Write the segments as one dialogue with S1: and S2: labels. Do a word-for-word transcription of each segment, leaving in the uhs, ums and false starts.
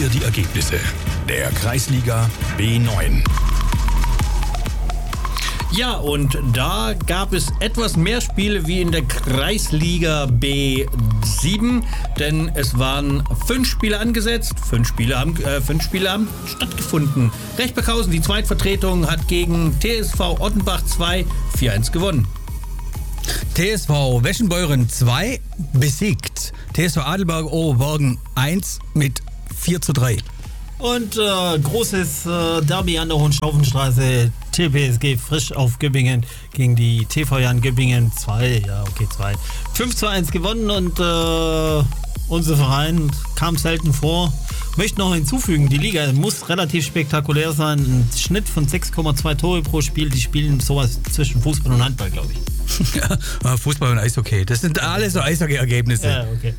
S1: hier die Ergebnisse der Kreisliga B neun.
S2: Ja, und da gab es etwas mehr Spiele wie in der Kreisliga B sieben, denn es waren fünf Spiele angesetzt, fünf Spiele haben, äh, fünf Spiele haben stattgefunden. Rechberghausen, die Zweitvertretung, hat gegen T S V Ottenbach zwei vier eins gewonnen.
S3: T S V Weschenbeuren zwei besiegt T S V Adelberg Oberbergen eins mit vier zu drei.
S4: Und äh, großes äh, Derby an der Hohenstaufenstraße. T P S G Frisch auf Göppingen gegen die T V Jan Göppingen zwei, ja okay, zwei. fünf zu eins gewonnen und äh, unser Verein kam selten vor. Möchte noch hinzufügen, die Liga muss relativ spektakulär sein. Ein Schnitt von sechs Komma zwei Tore pro Spiel. Die spielen sowas zwischen Fußball und Handball, glaube ich.
S3: Ja, Fußball und Eishockey. Das sind alles so Eishockey-Ergebnisse.
S4: Ja, okay.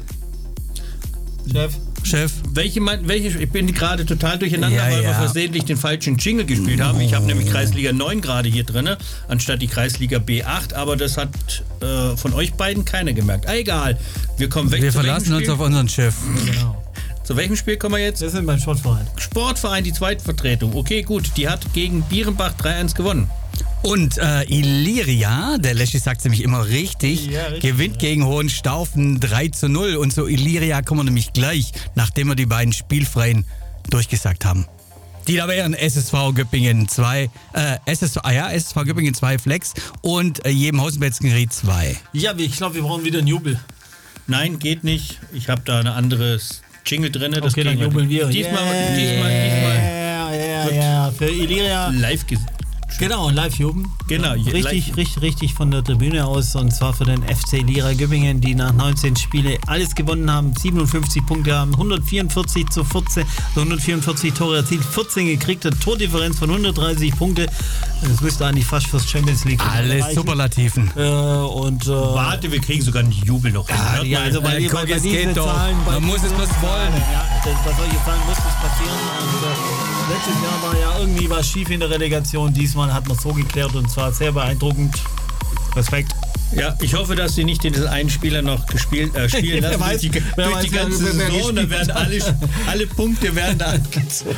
S4: Chef?
S3: Chef.
S2: Welche, welche, ich bin gerade total durcheinander,
S3: Ja,
S2: weil
S3: ja.
S2: wir versehentlich den falschen Jingle gespielt haben. Ich habe nämlich Kreisliga neun gerade hier drin, anstatt die Kreisliga B acht, aber das hat äh, von euch beiden keiner gemerkt. Ah, egal, wir kommen weg.
S3: Wir
S2: zu
S3: verlassen
S2: welchem
S3: uns
S2: Spiel?
S3: auf unseren Chef.
S4: Genau.
S2: Zu welchem Spiel kommen wir jetzt?
S4: Wir sind beim Sportverein.
S2: Sportverein, die Zweitvertretung. Okay, gut, die hat gegen Bierenbach drei eins gewonnen.
S3: Und äh, Iliria, der Leschi sagt nämlich immer richtig,
S4: Ja, richtig,
S3: gewinnt
S4: ja.
S3: gegen Hohenstaufen drei zu null. Und zu Iliria kommen wir nämlich gleich, nachdem wir die beiden Spielfreien durchgesagt haben. Die da wären S S V Göppingen zwei, äh, S S V, ah ja, S S V Göppingen zwei Flex und äh, Jebenhausen-Betzgenried zwei.
S4: Ja, ich glaube, wir brauchen wieder einen Jubel.
S2: Nein, geht nicht. Ich habe da eine andere Jingle drin. Das
S4: Okay, dann
S2: kriegen
S4: jubeln wir.
S2: Diesmal,
S4: Yeah,
S2: diesmal, diesmal
S4: Ja, ja, ja. Für Iliria.
S2: live gesehen.
S4: Genau, live jubeln.
S2: Genau, je-
S4: Richtig,
S2: live.
S4: richtig, richtig von der Tribüne aus. Und zwar für den F C Lira Göppingen, die nach neunzehn Spiele alles gewonnen haben, siebenundfünfzig Punkte haben, hundertvierundvierzig zu vierzehn, also hundertvierundvierzig Tore erzielt, vierzehn gekriegte Tordifferenz von hundertdreißig Punkte. Das müsste eigentlich fast fürs Champions League
S3: Alles
S4: reichen.
S3: Superlativen.
S4: Äh, und, äh,
S2: Warte, wir kriegen sogar einen Jubel noch. hin. Hört
S4: ja,
S2: mal.
S4: also bei,
S3: Äh,
S4: bei,
S3: guck,
S4: bei
S3: es
S4: diesen
S3: geht doch.
S4: Zahlen, bei
S3: Man muss es
S4: diesen
S3: bloß
S4: Zahlen,
S3: wollen.
S4: Ja, das, bei solchen Zahlen muss das passieren. Und, äh, letztes Jahr war ja irgendwie was schief in der Relegation. Diesmal hat man es so geklärt und zwar sehr beeindruckend. Respekt.
S2: Ja, ich hoffe, dass sie nicht den einen Spieler noch gespielt, äh, spielen
S4: Wer
S2: lassen
S4: weiß,
S2: durch die,
S4: wer
S2: durch
S4: weiß,
S2: die
S4: wer-
S2: ganze
S4: wer- wer
S2: Saison. Da
S4: gespielt
S2: werden alle, alle Punkte werden da angezogen.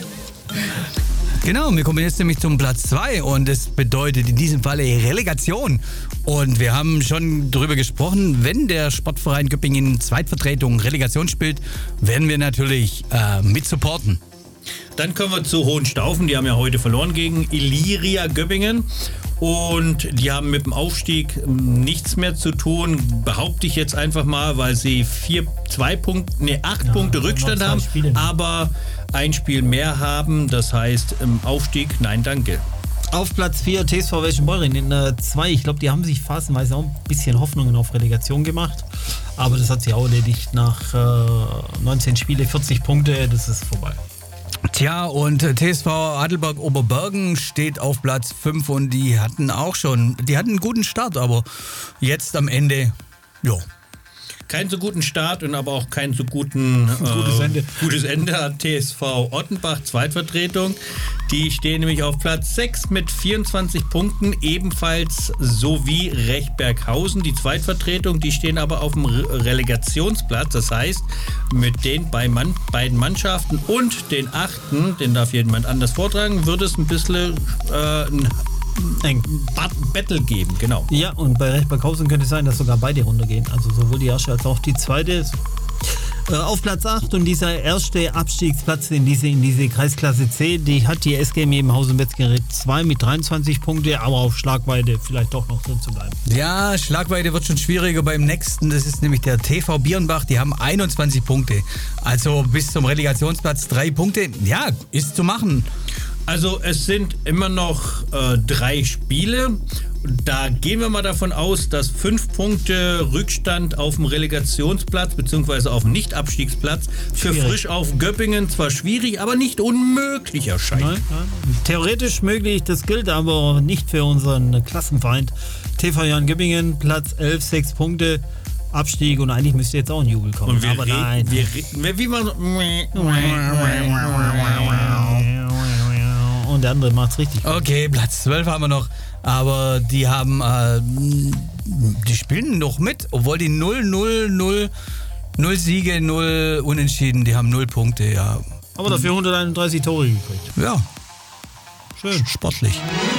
S3: Genau, wir kommen jetzt nämlich zum Platz zwei und es bedeutet in diesem Falle Relegation. Und wir haben schon darüber gesprochen, wenn der Sportverein Göppingen Zweitvertretung Relegation spielt, werden wir natürlich äh, mit supporten.
S2: Dann kommen wir zu Hohenstaufen. Die haben ja heute verloren gegen Iliria Göppingen. Und die haben mit dem Aufstieg ähm, nichts mehr zu tun, behaupte ich jetzt einfach mal, weil sie vier, zwei Punkte, nee, acht
S4: Ja,
S2: Punkte
S4: noch
S2: Rückstand
S4: zwei
S2: haben,
S4: Spiele.
S2: aber ein Spiel mehr haben. Das heißt, im Aufstieg, nein, danke.
S4: Auf Platz vier T S V Weschenbeuren in äh, zwei. Ich glaube, die haben sich phasenweise auch ein bisschen Hoffnungen auf Relegation gemacht. Aber das hat sich auch erledigt nach äh, neunzehn Spiele, vierzig Punkte. Das ist vorbei.
S3: Tja, und T S V Adelberg Oberbergen steht auf Platz fünf und die hatten auch schon, die hatten einen guten Start, aber jetzt am Ende, ja.
S2: Keinen so guten Start und aber auch keinen so guten äh,
S4: Gutes Ende.
S2: Gutes Ende hat T S V Ottenbach, Zweitvertretung. Die stehen nämlich auf Platz sechs mit vierundzwanzig Punkten, ebenfalls sowie Rechberghausen, die Zweitvertretung. Die stehen aber auf dem Re- Relegationsplatz. Das heißt, mit den beiden, Mann, beiden Mannschaften und den achten, den darf jemand anders vortragen, wird es ein bisschen äh, ein
S4: Eng.
S2: Bat- Battle geben, genau.
S4: Ja, und bei Rechberghausen könnte es sein, dass sogar beide runtergehen. Also sowohl die erste als auch die zweite. Äh, auf Platz acht und dieser erste Abstiegsplatz in diese, in diese Kreisklasse C, die hat die S G M Jebenhausen-Betzgerät zwei mit dreiundzwanzig Punkte, aber auf Schlagweite vielleicht doch noch drin zu bleiben.
S3: Ja, Schlagweite wird schon schwieriger beim nächsten, das ist nämlich der T V Bierenbach, die haben einundzwanzig Punkte. Also bis zum Relegationsplatz drei Punkte, ja, ist zu machen.
S2: Also es sind immer noch äh, drei Spiele. Da gehen wir mal davon aus, dass fünf Punkte Rückstand auf dem Relegationsplatz bzw. auf dem Nicht-Abstiegsplatz für
S4: Schwierig.
S2: Frisch auf Göppingen zwar schwierig, aber nicht unmöglich erscheint.
S4: Nein, nein. Theoretisch möglich, das gilt aber nicht für unseren Klassenfeind. T V Jan Göppingen, Platz elf, sechs Punkte, Abstieg und eigentlich müsste jetzt auch ein Jubel kommen.
S2: Und wir
S4: aber
S2: reden,
S4: nein.
S2: wir reden, wie man
S4: Und der andere macht's richtig.
S3: Okay, Platz zwölf haben wir noch, aber die haben, äh, die spielen noch mit, obwohl die null, null, null, null Siege, null Unentschieden, die haben null Punkte, ja.
S4: Aber dafür hunderteinunddreißig Tore gekriegt.
S3: Ja,
S4: Schön.
S3: sportlich.